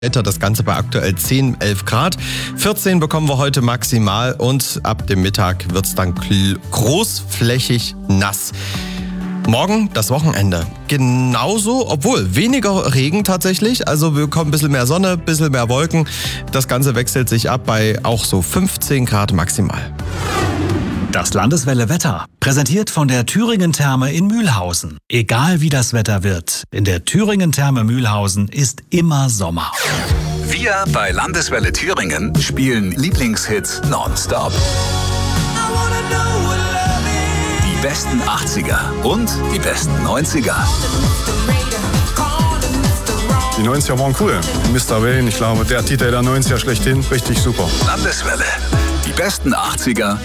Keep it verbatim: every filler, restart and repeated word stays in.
Wetter, das Ganze bei aktuell zehn, elf Grad. vierzehn bekommen wir heute maximal und ab dem Mittag wird es dann großflächig nass. Morgen das Wochenende. Genauso, obwohl weniger Regen tatsächlich. Also wir bekommen ein bisschen mehr Sonne, ein bisschen mehr Wolken. Das Ganze wechselt sich ab bei auch so fünfzehn Grad maximal. Das Landeswelle Wetter, präsentiert von der Thüringen Therme in Mühlhausen. Egal wie das Wetter wird, in der Thüringen Therme Mühlhausen ist immer Sommer. Wir bei Landeswelle Thüringen spielen Lieblingshits nonstop. Die besten achtziger und die besten neunziger. Die neunziger waren cool. Mister Wayne, ich glaube, der Titel der neunziger schlechthin, richtig super. Landeswelle, die besten achtziger